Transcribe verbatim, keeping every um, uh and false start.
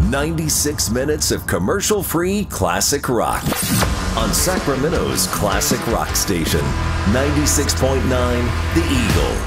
ninety-six minutes of commercial-free classic rock on Sacramento's classic rock station, ninety-six point nine The Eagle.